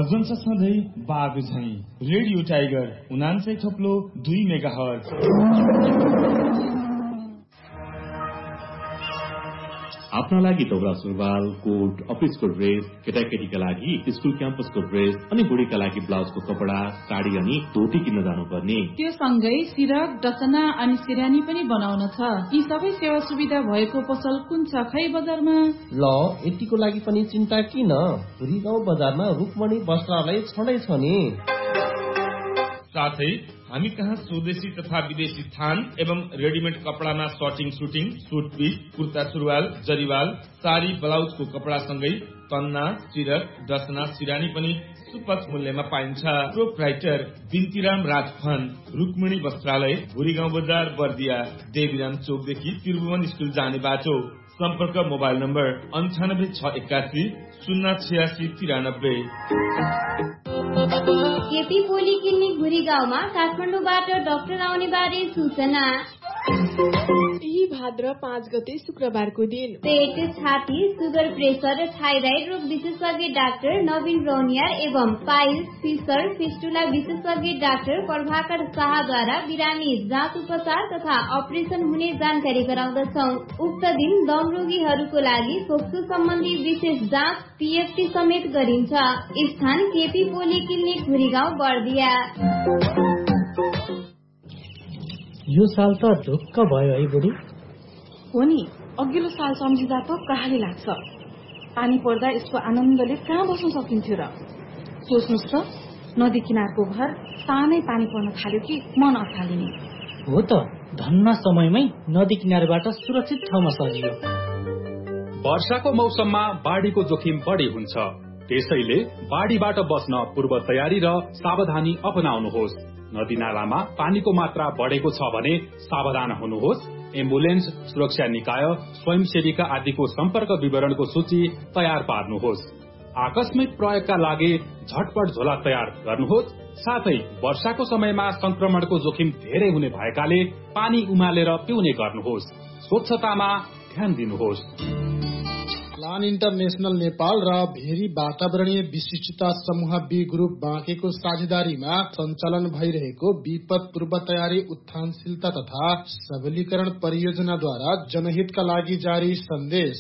गर्जन सधैँ बाघ झैं। Radio tiger 99.2 megahertz. आफ्ना लागि दौरा सुरुवाल, कोट, अफिसको ड्रेस, केटाकेटीका लागि स्कुल क्याम्पसको ड्रेस अनि बुढीका लागि ब्लाउजको कपडा, साडी अनि धोती किन्न जानुपर्ने। त्यो सँगै सिरक, डसना अनि सिरानी पनि बनाउन छ। यी सबै सेवा सुविधा भएको पसल कुन छ खै बजारमा? ल, यतिको लागि पनि चिन्ता किन? पुरी गाउँ बजारमा रुकमणी वस्त्रालय छँदै छ नि। साथै हामी कहाँ स्वदेशी तथा विदेशी थान एवं readymade कपडामा shirting, shooting, suit piece, kurta सुरुवाल, जरीवाल, साडी, ब्लाउजको कपडा सँगै तन्ना, सिरक, डसना, सिरानी पनि सुपथ मूल्यमा पाइन्छ। प्रोप्राइटर बिन्तीराम राजफन, रुकमणी वस्त्रालय, भुरीगाउँ बजार, बर्दिया, देवीराम चोकदेखि त्रिभुवन स्कुल जाने बाटो। सम्पर्क मोबाइल नम्बर 98681 08693। केपी पोलिक्लिनिक भुरीगाउँमा काठमाडौँबाट डाक्टर आउने बारे सूचना। यही भाद्र 5 गते शुक्रबारको दिन पेट, छाती, सुगर, प्रेसर र थाइराइड रोग विशेषज्ञ डाक्टर नवीन रौनियार एवं पाइल्स, फिसर, फिस्टुला विशेषज्ञ डाक्टर प्रभाकर शाहद्वारा बिरामी जाँच उपचार तथा अपरेसन हुने जानकारी गराउँदछौ। उक्त दिन दम रोगीहरूको लागि फोक्सो सम्बन्धी विशेष जाँच पीएफटी समेत गरिन्छ। स्थान केपी पोलिक्लिनिक भुरीगाउँ, बर्दिया। यो साल त ढुक्क भयो है बुढी। हो नि, अघिल्लो साल सम्झिँदा त कहाली लाग्छ। पानी पर्दा यसको आनन्दले कहाँ बस्न सकिन्थ्यो र? सोच्नुहोस् त, नदी किनारको घर सानै पानी पर्न थाल्यो कि मन अत्तालिने। हो त, धन्न समयमै नदी किनारबाट सुरक्षित ठाउँमा सजियो। वर्षाको मौसममा बाढीको जोखिम बढी हुन्छ, त्यसैले बाढीबाट बस्न पूर्व तयारी र सावधानी अपनाउनुहोस्। नदी नालामा पानीको मात्रा बढेको छ भने सावधान हुनुहोस्। एम्बुलेन्स, सुरक्षा निकाय, स्वयंसेविका आदिको सम्पर्क विवरणको सूची तयार पार्नुहोस्। आकस्मिक प्रयोगका लागि झटपट झोला तयार गर्नुहोस्। साथै वर्षाको समयमा संक्रमणको जोखिम धेरै हुने भएकाले पानी उमालेर पिउने गर्नुहोस्। स्वच्छतामा ध्यान दिनुहोस्। प्लान इन्टरनेशनल नेपाल र भेरी वातावरणीय विशिष्टता समूह बी ग्रुप बाँकेको साझेदारीमा सञ्चालन भइरहेको विपद पूर्व तयारी, उत्थानशीलता तथा सबलीकरण परियोजनाद्वारा जनहितका लागि जारी सन्देश।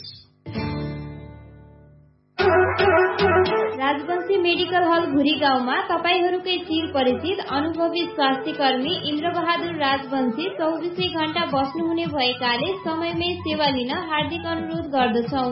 राजवंशी मेडिकल हल भुरीगाउँमा तपाईहरूकै चिर परिचित अनुभवी स्वास्थ्य कर्मी इन्द्रबहादुर राजवंशी 24 घण्टा बस्नुहुने भएकाले समयमै सेवा लिन हार्दिक अनुरोध गर्दछौ।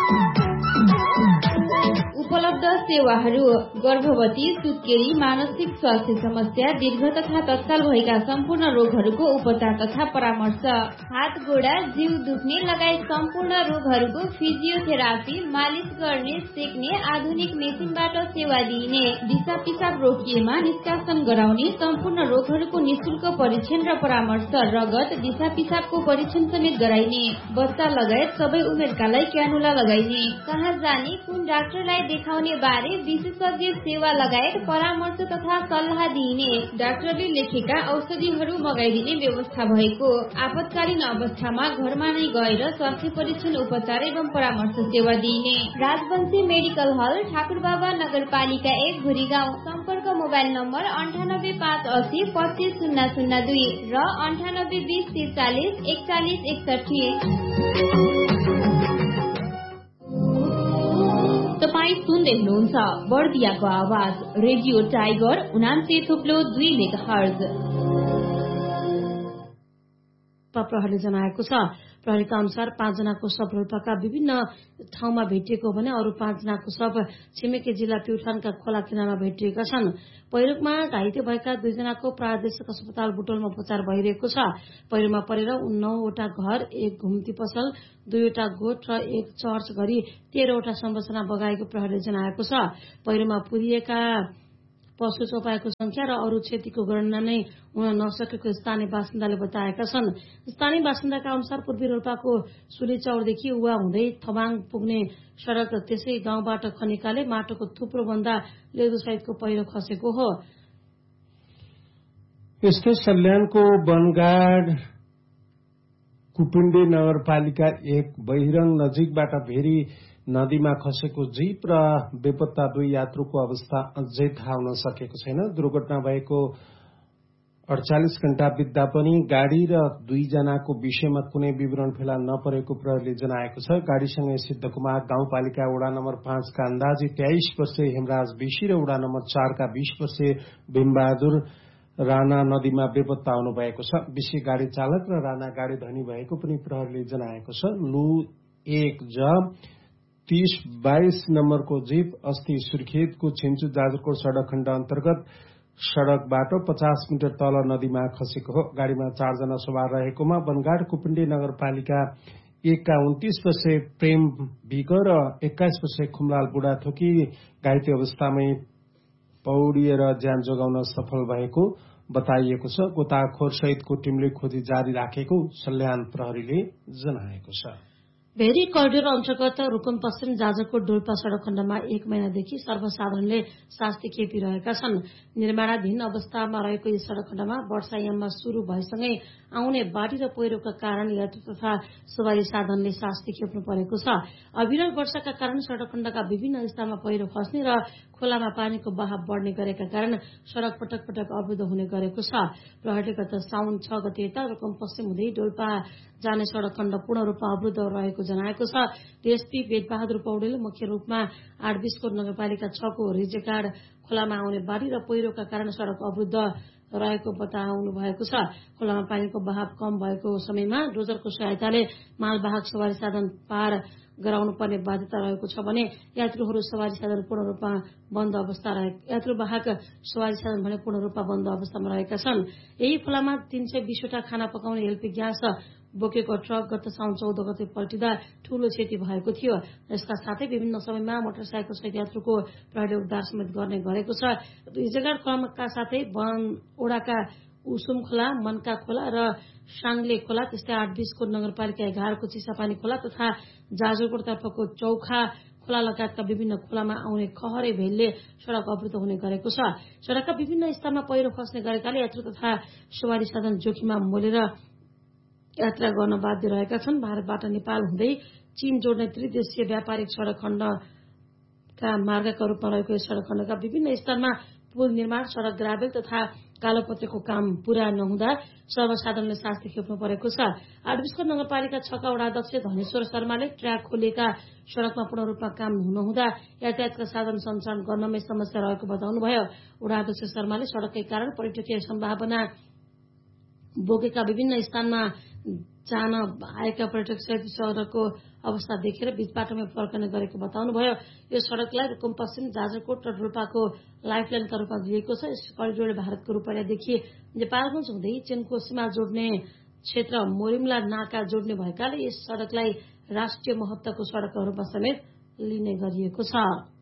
उपलब्ध सेवाहरू: गर्भवती, सुत्केरी, मानसिक स्वास्थ्य समस्या, दीर्घ तथा तत्काल भएका सम्पूर्ण रोगहरूको उपचार तथा परामर्श, हात गोडा, जिउ दुख्ने लगायत सम्पूर्ण रोगहरूको फिजियोथेरापी, मालिस गर्ने, सेक्ने, आधुनिक मेसिनबाट सेवा दिइने, दिशा पिसाब रोकिएमा निष्कासन गराउने, सम्पूर्ण रोगहरूको निशुल्क परीक्षण र परामर्श, रगत, दिशा पिसाबको परीक्षण समेत गराइने, बच्चा लगायत सबै उमेरकालाई क्यानुला लगाइने, कहाँ जाने, कुन डाक्टरलाई देखाउने बारे विशेषज्ञ सेवा लगायत परामर्श तथा सल्लाह दिइने, डाक्टरले लेखेका औषधिहरू मगाइदिने व्यवस्था भएको, आपतकालीन अवस्थामा घरमा नै गएर स्वास्थ्य परीक्षण, उपचार एवं परामर्श सेवा दिइने। राजवंशी मेडिकल हल, ठाकुरबाबा नगरपालिका 1 भुरीगाउँ। सम्पर्क मोबाइल नम्बर 98580 25002 र 9820 43 4161। तपाईँ सुन्दै हुनुहुन्छ बर्दियाको आवाज रेडियो टाइगर 99.2 मेगाहर्ज। प्रहरीले जनाएको छ। प्रहरीका अनुसार 5 जनाको शव रोल्पाका विभिन्न ठाउँमा भेटिएको भने अरू 5 जनाको शव छिमेकी जिल्ला प्युठानका खोला किनारमा भेटिएका छन्। पहिरोमा घाइते भएका 2 जनाको प्रादेशिक अस्पताल बुटोलमा उपचार भइरहेको छ। पहिरोमा परेर 9 वटा घर, 1 घुम्ती पसल, 2 वटा गोठ र 1 चर्च गरी 13 वटा संरचना बगाएको प्रहरीले जनाएको छ। पहिरोमा पुरिएका पशु चौपाएको संख्या र अरू क्षतिको गणना नै हुन नसकेको स्थानीय बासिन्दाले बताएका छन्। स्थानीय बासिन्दाका अनुसार पूर्वी रोल्पाको सुलीचौरदेखि उवा हुँदै थबाङ पुग्ने सड़क त्यसै गाउँबाट खनिकाले माटोको थुप्रो भन्दा लेदो सहितको पहिरो खसेको हो। यस्तै सल्यानको बनगाड कुपिण्डे नगरपालिका 1 बहिरङ नजिकबाट भेरी नदीमा खसेको जीप र बेपत्ता 2 यात्रुको अवस्था अझै थाहा हुन सकेको छैन। दुर्घटना भएको 48 घण्टा बित्दा पनि गाड़ी र 2 जनाको विषयमा कुनै विवरण फेला नपरेको प्रहरीले जनाएको छ। गाड़ीसँगै सिद्धकुमार गाउँपालिका वडा नम्बर 5 का अन्दाजी 23 वर्षीय हेमराज विशी र वडा नम्बर 4 का 20 वर्षीय भीमबहादुर राणा नदीमा बेपत्ता हुनु भएको छ। विशी गाड़ी चालक र राणा गाड़ी धनी भएको पनि प्रहरीले जनाएको छ। लु 1 ज 3022 नम्बरको जीप अस्ति सुर्खेतको छिन्चु जाजरकोट सड़क खण्ड अन्तर्गत सड़कबाट 50 मिटर तल नदीमा खसेको हो। गाड़ीमा 4 जना सवार रहेकोमा बनगाड कुपिण्डी नगरपालिका 1 का 29 वर्षीय प्रेम विक र 21 वर्षीय खुमलाल बुढाथोकी घाइते अवस्थामै पौडिएर ज्यान जोगाउन सफल भएको बताइएको छ। गोताखोर सहितको टिमले खोजी जारी राखेको सल्यान प्रहरीले जनाएको छ। भेरी करिडोर अन्तर्गत रूकुम पश्चिम जाजरकोट डोल्पा सड़क खण्डमा 1 महिनादेखि सर्वसाधारणले शास्ति खेपिरहेका छन्। निर्माणाधीन अवस्थामा रहेको यस सड़क खण्डमा वर्षायाममा शुरू भएसँगै आउने बाढी र पहिरोका कारण यात्रु तथा सवारी साधनले शास्ति खेप्नु परेको छ। अविरल वर्षाका कारण सड़क खण्डका विभिन्न स्थानमा पहिरो खस्ने र खोलामा पानीको बहाव बढ़ने गरेका कारण सड़क पटक पटक अवरुद्ध हुने गरेको छ। प्रहरीले गत साउन 6 गते यता रूकुम पश्चिम हुँदै डोल्पा जाने सड़क खण्ड पूर्ण रूपमा अवरुद्ध रहेको जनाएको छ। डीएसपी वेदबहादुर पौडेलले मुख्य रूपमा 820 नगरपालिका 6 को रिजेकाड खोलामा आउने बाढी र पहिरोका कारण सड़क अवरुद्ध रहेको बताउनु भएको छ। खोलामा पानीको बहाव कम भएको समयमा डोजरको सहायताले मालवाहक सवारी साधन पार गराउनु पर्ने बाध्यता रहेको छ भने यात्रुवाहक सवारी साधन पूर्ण रूपमा बन्द अवस्थामा रहेका छन्। यही खोलामा 320 वटा खाना पकाउने एलपी ग्यास बोकेको ट्रक गत साउन 14 गते पल्टिँदा ठूलो क्षति भएको थियो। यसका साथै विभिन्न समयमा मोटरसाइकल सहित यात्रुको प्रहरीले उद्धार समेत गर्ने गरेको छ। रिजेगाड खोलाका साथै वनओडाका उसुम खोला, मनका खोला र साङ्ले खोला, त्यस्तै 820 को नगरपालिका 11 को चिसापानी खोला तथा जाजरकोट तर्फको चौखा खोला लगायतका विभिन्न खोलामा आउने खहरे भेलले सड़क अवरुद्ध हुने गरेको छ। सड़कका विभिन्न स्थानमा पहिरो खस्ने गरेकाले यात्रु तथा सवारी साधन जोखिममा मोलेर यात्रा गर्न बाध्य रहेका छन्। भारतबाट नेपाल हुँदै चीन जोड्ने त्रिदेशीय व्यापारिक सड़क खण्डका मार्गका रूपमा रहेको यस सड़क खण्डका विभिन्न स्थानमा पुल निर्माण, सड़क ग्राभेल तथा कालोपत्रेको काम पूरा नहुँदा सर्वसाधारणले शास्ति खेप्नु परेको छ। 820 नगरपालिका 6 का वडाध्यक्ष धनेश्वर शर्माले ट्र्याक खोलिएका सड़कमा पूर्ण रूपमा काम नहुँदा यातायातका साधन सञ्चालन गर्नमै समस्या रहेको बताउनुभयो। वडाध्यक्ष शर्माले सड़ककै कारण पर्यटकीय सम्भावना बोकेका विभिन्न स्थानमा जान आएका पर्यटक सहित सड़कको अवस्था देखेर बीचबाटोमै फर्कने गरेको बताउनुभयो। यो सड़कलाई रूकुम पश्चिम, जाजरकोट र डोल्पाको लाइफलाइनका रूपमा दिएको छ। यस करिडोरले भारतको रूपैयाँदेखि नेपालगञ्ज हुँदै चीनको सीमा जोड्ने क्षेत्र मोरिमला नाका जोड्ने भएकाले यस सड़कलाई राष्ट्रिय महत्वको सड़कका रूपमा समेत लिने गरिएको छ।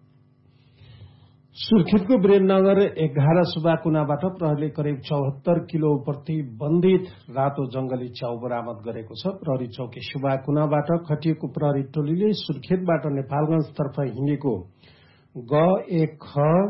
सुर्खेतको वीरेन्द्रनगर 11 सुबा कुनाबाट प्रहरीले करिब 74 किलो प्रतिबन्धित रातो जंगली च्याउ बरामद गरेको छ। प्रहरी चौकी सुबा कुनाबाट खटिएको प्रहरी टोलीले सुर्खेतबाट नेपालगञ्जतर्फ हिँडेको ग1 ख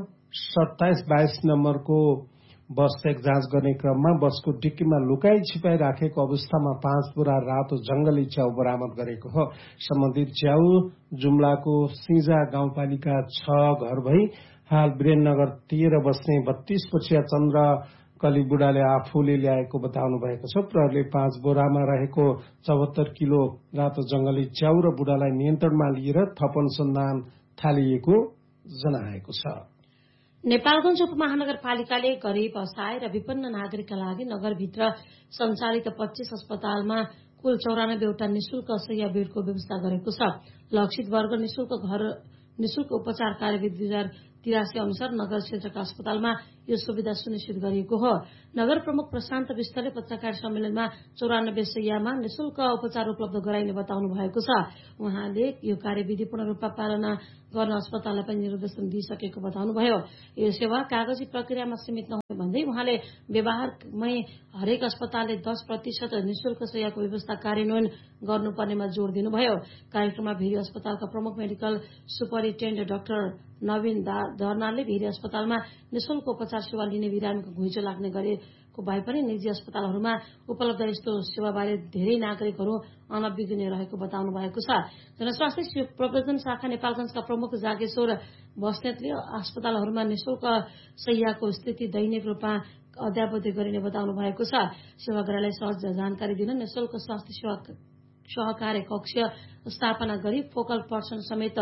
2722 नम्बरको बस चेक जाँच गर्ने क्रममा बसको डिक्कीमा लुकाई छिपाई राखेको अवस्थामा 5 बोरा रातो जंगली च्याउ बरामद गरेको हो। सम्बन्धित च्याउ जुम्लाको सिंजा गाउँपालिका 6 घर भई हाल वीरेन्द्रनगर 13 बस्ने 32 वर्षीय चन्द्र कली बुढाले आफूले ल्याएको बताउनु भएको छ। प्रहरीले 5 बोरामा रहेको 74 किलो रातो जंगली च्याउ र बुढालाई नियन्त्रणमा लिएर थप अनुसन्धान थालिएको जनाएको छ। नेपालगञ्ज उपमहानगरपालिकाले गरीब, असहाय र विपन्न नागरिकका लागि नगरभित्र सञ्चालित 25 अस्पतालमा कुल 94 वटा निशुल्क शय्या बेडको व्यवस्था गरेको छ। लक्षित वर्ग निशुल्क उपचार कार्यविधि 2083 अनुसार नगर क्षेत्रका अस्पतालमा यो सुविधा सुनिश्चित गरिएको हो। नगर प्रमुख प्रशान्त विष्टले पत्रकार सम्मेलनमा 94 शय्यामा निशुल्क उपचार उपलब्ध गराइने बताउनु भएको छ। उहाँले यो कार्यविधि पूर्ण रूपमा पालना गर्न अस्पताललाई पनि निर्देशन दिइसकेको बताउनुभयो। यो सेवा कागजी प्रक्रियामा सीमित नहुने भन्दै उहाँले व्यवहारमै हरेक अस्पतालले 10% निशुल्क शय्याको व्यवस्था कार्यान्वयन गर्नुपर्नेमा जोड़ दिनुभयो। कार्यक्रममा भेरी अस्पतालका प्रमुख मेडिकल सुपरिन्टेन्डेन्ट डाक्टर नवीन दर्नालले भेरी अस्पतालमा निशुल्क उपचार सेवा लिने बिरामीको घुइँचो लाग्ने गरे भए पनि निजी अस्पतालहरूमा उपलब्ध यस्तो सेवाबारे धेरै नागरिकहरू अनभिज्ञ रहेको बताउनु भएको छ। जनस्वास्थ्य प्रबन्धन शाखा नेपालगञ्जका प्रमुख जागेश्वर बस्नेतले अस्पतालहरूमा निशुल्क शैय्याको स्थिति दैनिक रूपमा अद्यावधि गरिने बताउनु भएको छ। सेवाग्राहीलाई सहज जानकारी दिन निशुल्क स्वास्थ्य सेवा सहकार्य कक्ष स्थापना गरी फोकल पर्सन समेत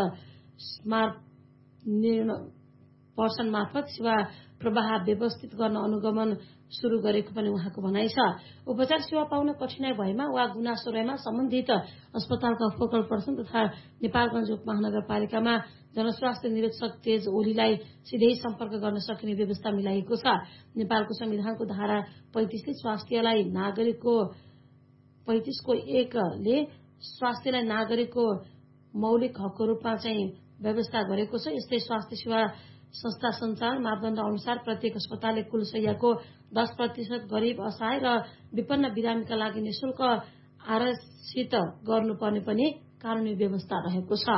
पर्सन मार्फत सेवा प्रवाह व्यवस्थित गर्न अनुगमन शुरू गरेको पनि उहाँको भनाइ छ। उपचार सेवा पाउन कठिनाई भएमा वा गुनासो रहेमा सम्बन्धित अस्पतालका फोकल पर्सन तथा नेपालगञ्ज उपमहानगरपालिकामा जनस्वास्थ्य निरीक्षक तेज ओलीलाई सिधै सम्पर्क गर्न सकिने व्यवस्था मिलाइएको छ। नेपालको संविधानको धारा 35 ले स्वास्थ्यलाई नागरिकको मौलिक हकको रूपमा चाहिँ व्यवस्था गरेको छ। यस्तै स्वास्थ्य सेवा संस्था सञ्चालन मापदण्ड अनुसार प्रत्येक अस्पतालले कुल शैय्याको 10% गरीब असहाय र विपन्न बिरामीका लागि निशुल्क आरक्षित गर्नुपर्ने पनि कानूनी व्यवस्था रहेको छ।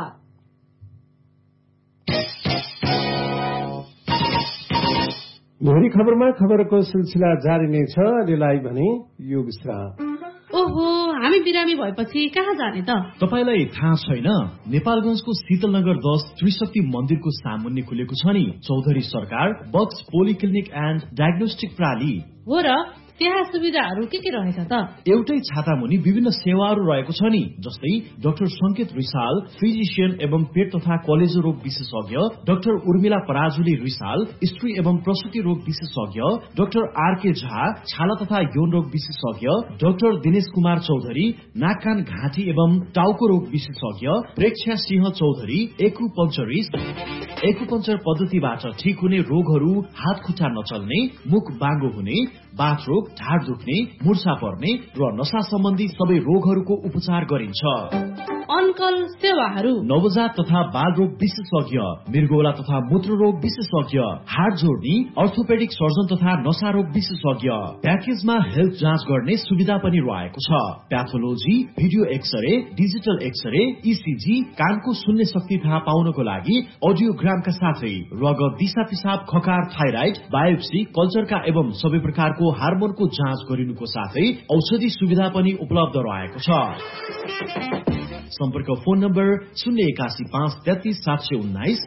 भोलि खबरमा खबरको सिलसिला जारी नै छ। अहिलेलाई भने यो विश्राम। ओहो, हामी बिरामी भएपछि कहाँ जाने त? तपाईलाई थाहा छैन? नेपालगञ्जको शीतलनगर 10 त्रिशक्ति मन्दिरको सामुन्ने खुलेको छ नि चौधरी सरकार बक्स पोलिक्लिनिक एन्ड डायग्नोस्टिक प्रणाली। हो र, त्यहाँ सुविधाहरू के रहेछ त? एउटै छाता मुनि विभिन्न सेवाहरू रहेको छ नि, जस्तै डाक्टर संकेत रिसाल फिजिशियन एवं पेट तथा कलेजो रोग विशेषज्ञ, डाक्टर उर्मिला पराजुली रिसाल स्त्री एवं प्रसुति रोग विशेषज्ञ, डाक्टर आरके झा छाला तथा यौन रोग विशेषज्ञ, डाक्टर दिनेश कुमार चौधरी नाक कान घाँटी एवं टाउको रोग विशेषज्ञ, प्रेक्षा सिंह चौधरी एकुपञ्चर पद्धतिबाट ठिक हुने रोगहरू, हात खुट्टा नचल्ने, मुख बाङ्गो हुने, बाथ रोग, ढाड दुख्ने, मुर्छा पर्ने र नशा सम्बन्धी सबै रोगहरूको उपचार गरिन्छ। अनकल सेवाहरू नवजात तथा बाल रोग विशेषज्ञ, मृगौला तथा मूत्र रोग विशेषज्ञ, हाड जोड्ने, अर्थोपेडिक सर्जन तथा नशा रोग विशेषज्ञ। प्याकेजमा हेल्थ जाँच गर्ने सुविधा पनि रहेको छ। Pathology, video x-ray, digital x-ray, ECG, कानको सुन्ने शक्ति थाहा पाउनको लागि अडियोग्रामका साथै रगत, दिशा पिसाब, खकार, थाइराइड, बायोप्सी, कल्चरका एवं सबै प्रकारको हार्मोनको जाँच गरिनुको साथै औषधि सुविधा पनि उपलब्ध रहेको छ। सम्पर्क फोन नम्बर 081533719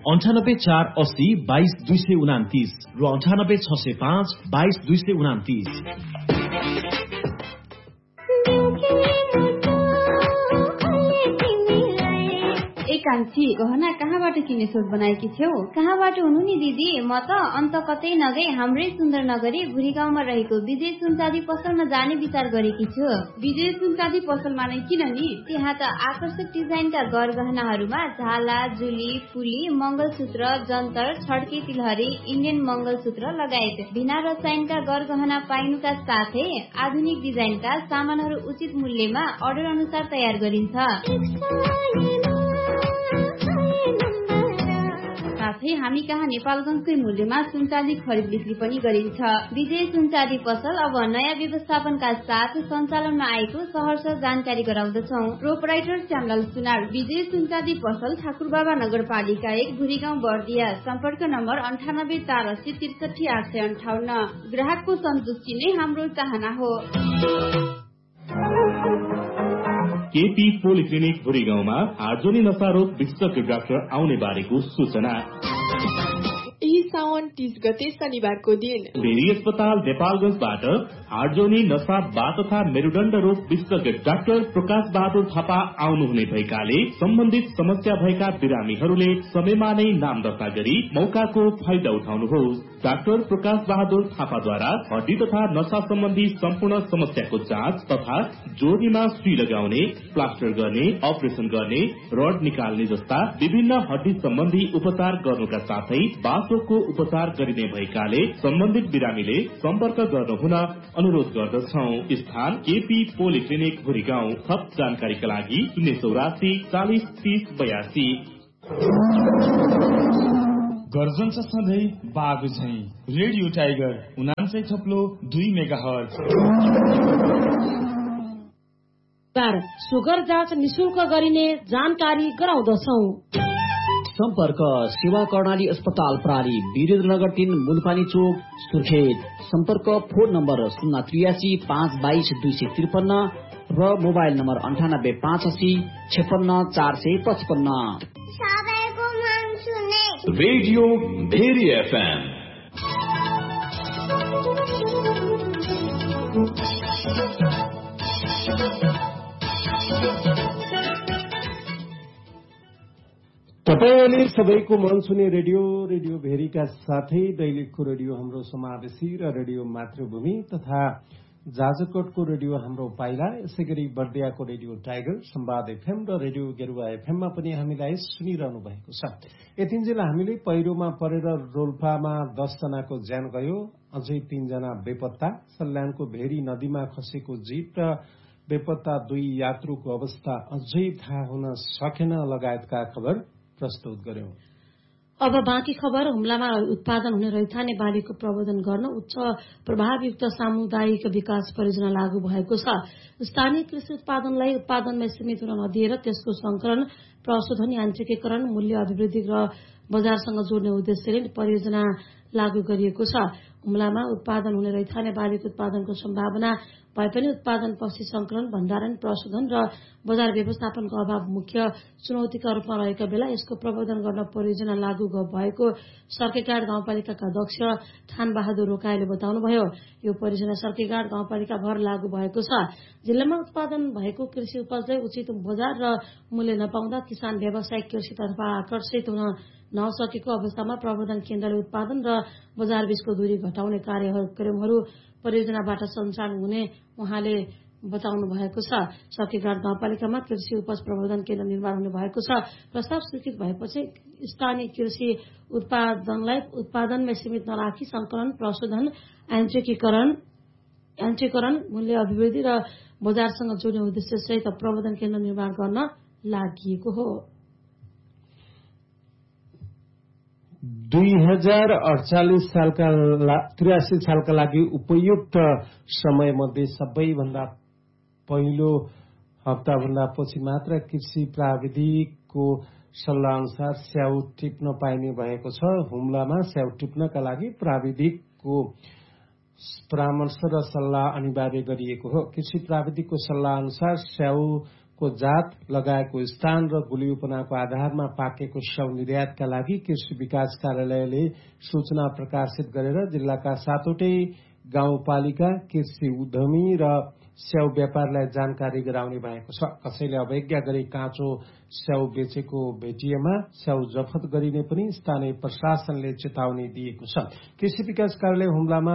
9848022229 र 98652229। कान्छी गहना कहाँबाट किन्ने सोच बनाएकी छेउ? कहाँबाट हुनु नि दिदी? म त अन्त कतै नगई हाम्रै सुन्दर नगरी भुरी गाउँमा रहेको विजय सुनचाँदी पसलमा जाने विचार गरेकी छु। विजय सुनचाँदी पसलमा नै किन नि? त्यहाँ त आकर्षक डिजाइनका गरगहनाहरूमा झाला, जुली, फुली, मंगलसूत्र, जन्तर, छड्के तिलहरी, इन्डियन मंगलसूत्र लगायत बिना रसायनका गरगहना पाइनुका साथै आधुनिक डिजाइनका सामानहरू उचित मूल्यमा अर्डर अनुसार तयार गरिन्छ। साथै हामी कहाँ नेपालगञ्जकै मूल्यमा सुनचाँदी खरिद बिक्री पनि गरिन्छ। विजय सुनचाँदी पसल अब नयाँ व्यवस्थापनका साथ सञ्चालनमा आएको सहर्ष जानकारी गराउँदछौ। प्रोपराइटर श्यामलाल सुनार। विजय सुनचाँदी पसल ठाकुरबाबा नगरपालिका 1 भुरीगाउँ बर्दिया। सम्पर्क नम्बर 9848638858। ग्राहकको सन्तुष्टि नै हाम्रो चाहना हो। केपी पोलिक्लिनिक भुरीगाउँमा हार्जोनी नशा रोग विशेषज्ञ डाक्टर आउने बारेको सूचना। यही साउन 30 गते शनिबारको दिन भेरी अस्पताल नेपालगञ्जबाट हार्जोनी नशा बाथ तथा मेरुदण्ड रोग विशेषज्ञ डाक्टर प्रकाश बहादुर थापा आउनुहुने भएकाले सम्बन्धित समस्या भएका बिरामीहरूले समयमा नै नाम दर्ता गरी मौकाको फाइदा उठाउनुहोस्। डाक्टर प्रकाश बहादुर थापाद्वारा हड्डी तथा नशा सम्बन्धी सम्पूर्ण समस्याको जाँच तथा जोडीमा सुई लगाउने, प्लास्टर गर्ने, अपरेसन गर्ने, रड निकाल्ने जस्ता विभिन्न हड्डी सम्बन्धी उपचार गर्नुका साथै बाथरोगको उपचार गरिने भएकाले सम्बन्धित बिरामीले सम्पर्क गर्नुहुन अनुरोध गर्दछौं। स्थान केपी पोलिक्लिनिक भुरीगाउँ। थप जानकारीका लागि 084 40 30 82। गर्जन छ सधैँ बाघ झैं। Radio tiger 99.2 megahertz. सुगर जाँच निशुल्क गरिने जानकारी गराउँदछौ। सम्पर्क सेवा कर्णाली अस्पताल प्राली वीरेन्द्रनगर 3 मुलपानी चोक सुर्खेत। सम्पर्क फोन नम्बर 083 522 253 र mobile number 98 85 56 455। Radio very FM. तपाईले सबैको मन सुने रेडियो भेरीका साथै दैलेखको रेडियो हाम्रो समावेशी र रेडियो मातृभूमि तथा जाजरकोटको रेडियो हाम्रो पाइला, यसै गरी बर्दियाको रेडियो टाइगर, संवाद एफएम र रेडियो गेरुवा एफएममा पनि हामीलाई सुनिरहनु भएको छ। यतिन्जेल हामीले पहिरोमा परेर रोल्पामा 10 जनाको ज्यान गयो, अझै 3 जना बेपत्ता, सल्यानको भेरी नदीमा खसेको जीप र बेपत्ता 2 यात्रुको अवस्था अझै थाहा हुन सकेन लगायतका खबर प्रस्तुत गर्यौं। अब बाँकी खबर। हुम्लामा उत्पादन हुने रैथाने बालीको प्रबन्धन गर्न उच्च प्रभावयुक्त सामुदायिक विकास परियोजना लागू भएको छ। स्थानीय कृषि उत्पादनलाई उत्पादनमा सीमित हुन नदिएर त्यसको संकलन, प्रशोधन, यान्त्रिकीकरण, मूल्य अभिवृद्धि र बजारसँग जोड्ने उद्देश्यले परियोजना लागू गरिएको छ। हुम्लामा उत्पादन हुने रैथाने बालीको उत्पादनको सम्भावना भए पनि उत्पादनपछि संकलन, भण्डारण, प्रशोधन र बजार व्यवस्थापनको अभाव मुख्य चुनौतीका रूपमा रहेका बेला यसको प्रबन्धन गर्न परियोजना लागू भएको सर्केगाड गाउँपालिकाका अध्यक्ष ठान बहादुर रोकाईले बताउनुभयो। यो परियोजना सर्केगाड गाउँपालिका भर लागू भएको छ। जिल्लामा उत्पादन भएको कृषि उपजलाई उचित बजार र मूल्य नपाउँदा किसान व्यावसायिक कृषितर्फ आकर्षित हुन नसकेको अवस्थामा प्रबन्धन केन्द्रले उत्पादन र बजार बीचको दूरी घटाउने कार्यक्रमहरू परियोजनाबाट सञ्चालन हुने उहाँले बताउनु भएको छ। सर्केगाड गाउँपालिकामा कृषि उपज प्रबन्धन केन्द्र निर्माण हुने भएको छ। प्रस्ताव स्वीकृत भएपछि स्थानीय कृषि उत्पादनलाई उत्पादनमै सीमित नराखी संकलन, प्रशोधन, यान्त्रिकीकरण, मूल्य अभिवृद्धि र बजारसँग जोड्ने उद्देश्यसहित प्रबन्धन केन्द्र निर्माण गर्न लागि हो। 2048 सालका लागि उपयुक्त समय मध्ये सबैभन्दा पहिलो हप्ताभन्दा पछि मात्र कृषि प्राविधिकको सल्लाह अनुसार स्याउ टिप्न पाइने भएको छ। हुम्लामा स्याउ टिप्नका लागि प्राविधिकको परामर्श र सल्लाह अनिवार्य गरिएको हो। कृषि प्राविधिकको सल्लाह अनुसार स्याउको जात, लगाएको स्थान र गुलियोपनाको आधारमा पाकेको स्याउ निर्यातका लागि कृषि विकास कार्यालयले सूचना प्रकाशित गरेर जिल्लाका 7वटै गाउँपालिका, कृषि उद्यमी र स्याउ व्यापारलाई जानकारी गराउने भएको छ। कसैले अवज्ञा गरी काँचो स्याउ बेचेको भेटिएमा स्याउ जफत गरिने पनि स्थानीय प्रशासनले चेतावनी दिएको छ। कृषि विकास कार्यालय हुम्लामा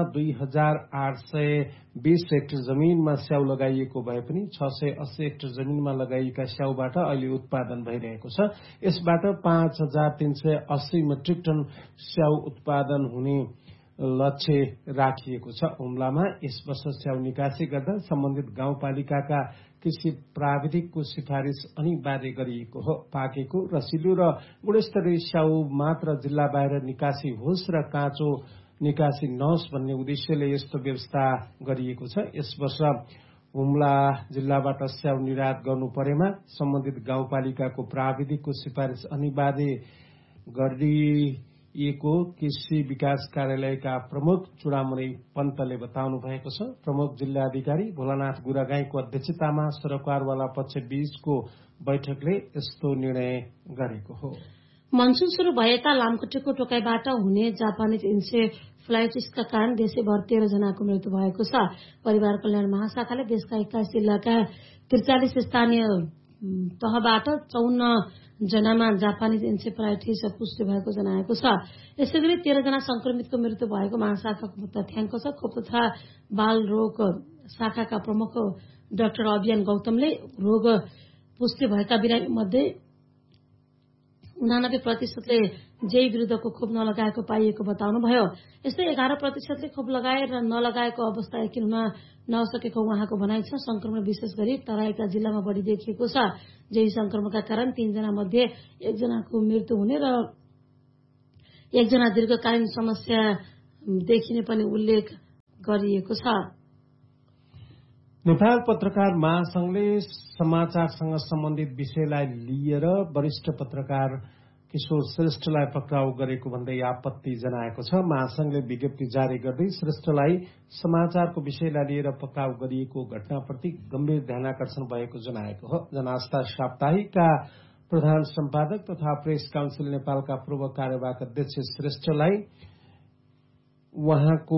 2820 हेक्टर जमीनमा स्याउ लगाइएको भए पनि 680 हेक्टर जमीनमा लगाइएका स्याउबाट अहिले उत्पादन भइरहेको छ। यसबाट 5380 मेट्रिक टन स्याउ उत्पादन हुने लक्ष्य राखिएको छ। हुम्लामा यस वर्ष स्याउ निकासी गर्दा सम्बन्धित गाउँपालिकाका कृषि प्राविधिकको सिफारिश अनिवार्य गरिएको हो। पाकेको, रसिलो र गुणस्तरीय स्याउ मात्र जिल्ला बाहिर निकासी होस् र काँचो निकासी नहोस् भन्ने उद्देश्यले यस्तो व्यवस्था गरिएको छ। यस वर्ष हुम्ला जिल्लाबाट स्याउ निर्यात गर्नु परेमा सम्बन्धित गाउँपालिकाको प्राविधिकको सिफारिश अनिवार्य गरिएको कृषि विकास कार्यालयका प्रमुख चुडामणि पन्तले बताउनु भएको छ। प्रमुख जिल्लाधिकारी भोलानाथ गुरागाईको अध्यक्षतामा सरकारवाला पक्ष बीचको बैठकले यस्तो निर्णय गरेको हो। मनसून शुरू भएका लामखुट्टेको टोकाइबाट हुने जापानिज इन्सेफ्लाइटिसका कारण देशैभर 13 जनाको मृत्यु भएको छ। परिवार कल्याण महाशाखाले देशका 21 जिल्लाका 43 स्थानीय तहबाट 54 जनामा जापानिज इन्सेफ्लाइटिस पुष्टि भएको जनाएको छ। यसैगरी 13 जना संक्रमितको मृत्यु भएको महाशाखाको तथ्याङ्क छ। खोप तथा बाल रोग शाखाका प्रमुख डाक्टर अभियान गौतमले रोग पुष्टि भएका बिरामी मध्ये 89% जेई विरुद्धको खोप नलगाएको पाइएको बताउनुभयो। यस्तै 11% खोप लगाएर नलगाएको अवस्था यकिन हुन नसकेको उहाँको भनाइ छ। संक्रमण विशेष गरी तराईका जिल्लामा बढ़ी देखिएको छ। जेई संक्रमणका कारण 3 जना मध्ये 1 जनाको मृत्यु हुने र 1 जना दीर्घकालीन समस्या देखिने पनि उल्लेख गरिएको छ। नेपाल पत्रकार महासंघले समाचारसँग सम्बन्धित विषयलाई लिएर वरिष्ठ पत्रकार किशोर श्रेष्ठलाई पक्राउ गरेको भन्दै आपत्ति जनाएको छ। महासंघले विज्ञप्ति जारी गर्दै श्रेष्ठलाई समाचारको विषयलाई लिएर पक्राउ गरिएको घटनाप्रति गम्भीर ध्यानाकर्षण भएको जनाएको हो। जनआस्था साप्ताहिकका प्रधान सम्पादक तथा प्रेस काउन्सिल नेपालका पूर्व कार्यवाहक अध्यक्ष श्रेष्ठलाई उहाँको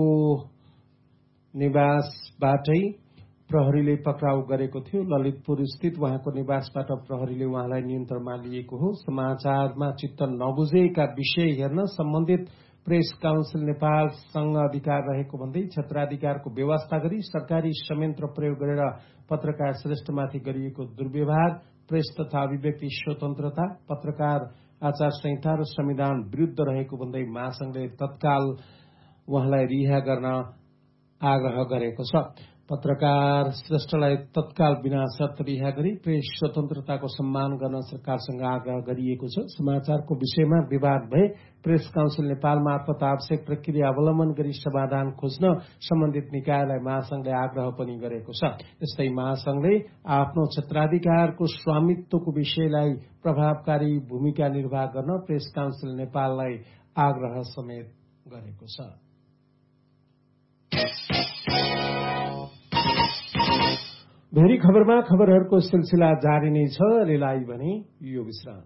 निवासबाटै प्रहरीले पक्राउ गरेको थियो। ललितपुर स्थित उहाँको निवासबाट प्रहरीले उहाँलाई नियन्त्रणमा लिएको हो। समाचारमा चित्त नबुझेका विषय हेर्न सम्बन्धित प्रेस काउन्सिल नेपालसँग अधिकार रहेको भन्दै क्षेत्राधिकारको व्यवस्था गरी सरकारी संयन्त्र प्रयोग गरेर पत्रकार श्रेष्ठमाथि गरिएको दुर्व्यवहार, प्रेस तथा अभिव्यक्ति स्वतन्त्रता, पत्रकार आचार संहिता र संविधान विरूद्ध रहेको भन्दै महासंघले तत्काल उहाँलाई रिहा गर्न आग्रह गरेको छ। पत्रकार श्रेष्ठलाई तत्काल बिना शर्त रिहा गरी प्रेस स्वतन्त्रताको सम्मान गर्न सरकारसँग आग्रह गरिएको छ। समाचारको विषयमा विवाद भए प्रेस काउन्सिल नेपाल मार्फत आवश्यक प्रक्रिया अवलम्बन गरी समाधान खोज्न सम्बन्धित निकायलाई महासंघले आग्रह पनि गरेको छ। यस्तै महासंघले आफ्नो क्षेत्राधिकारको स्वामित्वको विषयलाई प्रभावकारी भूमिका निर्वाह गर्न प्रेस काउन्सिल नेपाललाई आग्रह समेत गरेको छ। भेरी खबरमा खबरहरूको सिलसिला जारी नै छ। अहिलेलाई भने यो विश्राम।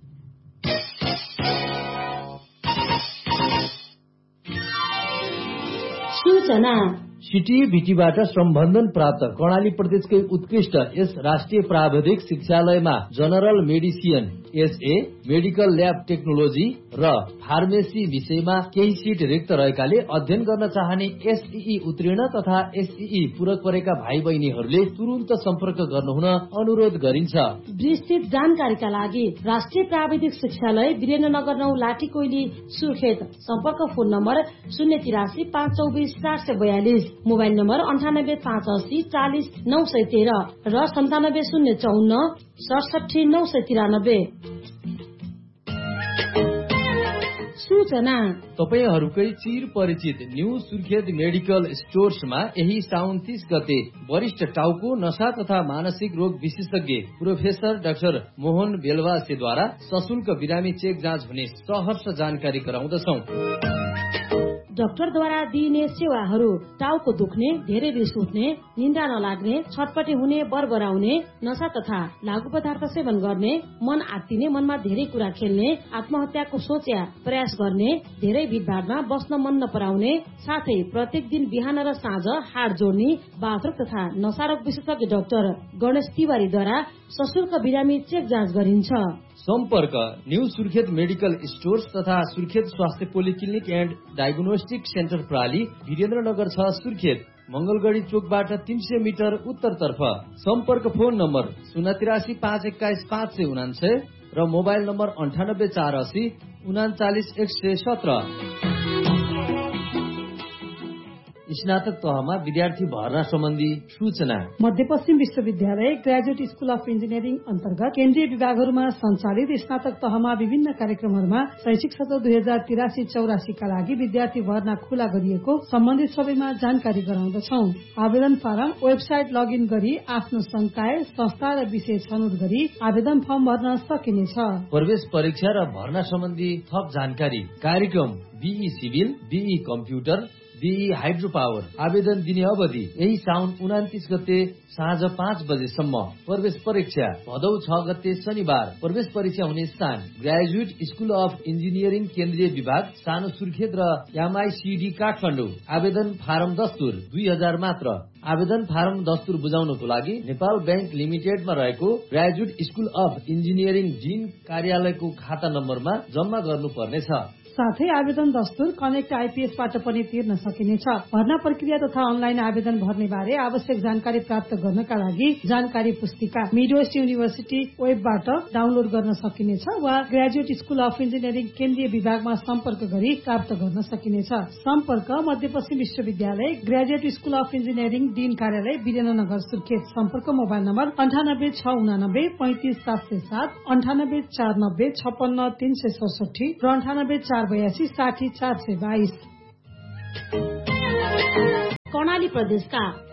सूचना सिटिभिटीबाट सम्बन्धन प्राप्त कर्णाली प्रदेशकै उत्कृष्ट यस राष्ट्रिय प्राविधिक शिक्षालयमा general medicine, SA, medical lab technology र फार्मेसी विषयमा केही सिट रिक्त रहेकाले अध्ययन गर्न चाहने एसईई उत्तीर्ण तथा एसईई पूरक परेका भाइ बहिनीहरूले तुरुन्त सम्पर्क गर्नुहुन अनुरोध गरिन्छ। विस्तृत जानकारीका लागि राष्ट्रिय प्राविधिक शिक्षालय वीरेन्द्रनगर 9 लाठी कोइली सुर्खेत। सम्पर्क फोन नम्बर 083 524 442, मोबाइल नम्बर 98 580 40 913 र 97 054 67 993। सूचना तपाईहरूकै चिर परिचित न्यू सुर्खेत मेडिकल स्टोर्समा यही साउन 30 गते वरिष्ठ टाउको नशा तथा मानसिक रोग विशेषज्ञ प्रोफेसर डाक्टर मोहन बेलवासेद्वारा सशुल्क बिरामी चेक जाँच हुने सहर्ष जानकारी गराउँदछौ। डाक्टरद्वारा दिइने सेवाहरू टाउको दुख्ने, धेरै रिस उठ्ने, निन्द्रा नलाग्ने, छटपटी हुने, बरबराउने, नशा तथा लागु पदार्थ सेवन गर्ने, मन आत्तिने, मनमा धेरै कुरा खेल्ने, आत्महत्याको सोच या प्रयास गर्ने, धेरै भिडभाडमा बस्न मन नपराउने, साथै प्रत्येक दिन बिहान र साँझ हाड जोड्ने, बाथरुम तथा नशारोग विशेषज्ञ डाक्टर गणेश तिवारीद्वारा सशुल्क बिरामी चेक जाँच गरिन्छ। सम्पर्क न्यू सुर्खेत मेडिकल स्टोर्स तथा सुर्खेत स्वास्थ्य polyclinic and diagnostic centre प्राली, Birendranagar 6 Surkhet, मंगलगढ़ी चोकबाट 300 मिटर उत्तरतर्फ। सम्पर्क फोन नम्बर 083 521 599 र मोबाइल नम्बर 98 480 39 117। स्नातक तहमा विद्यार्थी भर्ना सम्बन्धी सूचना। मध्यपश्चिम विश्वविद्यालय ग्रेजुएट स्कूल अफ इन्जिनियरिङ अन्तर्गत केन्द्रीय विभागहरूमा सञ्चालित स्नातक तहमा विभिन्न कार्यक्रमहरूमा शैक्षिक सत्र 2083-84 का लागि विद्यार्थी भर्ना खुला गरिएको सम्बन्धित सबैमा जानकारी गराउँदछौ। आवेदन फारम वेबसाइट लगइन गरी आफ्नो संकाय, संस्था र विषय छनौट गरी आवेदन फर्म भर्न सकिनेछ। प्रवेश परीक्षा र भर्ना सम्बन्धी थप जानकारी। कार्यक्रम be civil, be computer, be hydro power. आवेदन दिने अवधि यही साउन 29 गते साँझ 5 बजेसम्म। प्रवेश परीक्षा भदौ 6 गते शनिबार। प्रवेश परीक्षा हुने स्थान ग्रेजुएट स्कूल अफ इन्जिनियरिङ केन्द्रीय विभाग, सानो सुर्खेत र एमआईसीडी काठमाडौँ। आवेदन फारम दस्तुर 2000 मात्र। आवेदन फारम दस्तुर बुझाउनको लागि नेपाल बैंक लिमिटेडमा रहेको ग्रेजुएट स्कूल अफ इन्जिनियरिङ डिन कार्यालयको खाता नम्बरमा जम्मा गर्नुपर्नेछ। साथै आवेदन दस्तुर कनेक्ट आइपीएसबाट पनि तिर्न सकिनेछ। भर्ना प्रक्रिया तथा अनलाइन आवेदन भर्ने बारे आवश्यक जानकारी प्राप्त गर्नका लागि जानकारी पुस्तिका मिडवेस्ट युनिभर्सिटी वेबबाट डाउनलोड गर्न सकिनेछ वा ग्रेजुएट स्कूल अफ इन्जिनियरिङ केन्द्रीय विभागमा सम्पर्क गरी प्राप्त गर्न सकिनेछ। सम्पर्क मध्यपश्चिम विश्वविद्यालय ग्रेजुएट स्कूल अफ इन्जिनियरिङ डिन कार्यालय, वीरेन्द्रनगर सुर्खेत। सम्पर्क मोबाइल नम्बर 98 689 35 707, 98 490 56 367 र 98 482 60 422। कर्णाली प्रदेशका